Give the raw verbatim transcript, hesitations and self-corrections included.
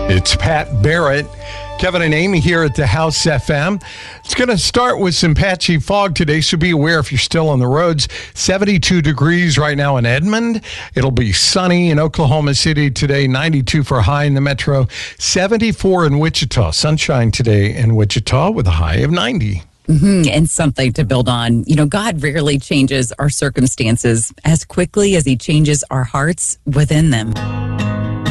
It's Pat Barrett, Kevin and Amy here at the House F M. It's going to start with some patchy fog today, so be aware if you're still on the roads. seventy-two degrees right now in Edmond. It'll be sunny in Oklahoma City today, ninety-two for a high in the metro, seventy-four in Wichita. Sunshine today in Wichita with a high of ninety. Mm-hmm. And something to build on. You know, God rarely changes our circumstances as quickly as he changes our hearts within them.